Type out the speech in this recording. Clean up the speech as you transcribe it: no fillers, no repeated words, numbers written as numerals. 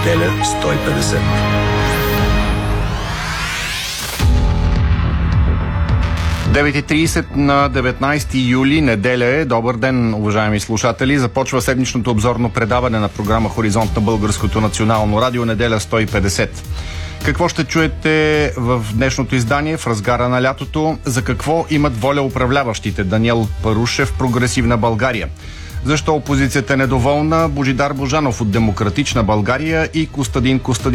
неделя 150. На 19 юли, неделя е. Добър ден, уважаеми слушатели. Започва седмичното обзорно предаване на програма Хоризонт на Българското национално радио, неделя 150. Какво ще чуете в днешното издание в разгара на лятото? За какво имат воля управляващите? Даниел Парушев, Прогресивна България. Защо опозицията е недоволна? Божидар Божанов от Демократична България и Костадин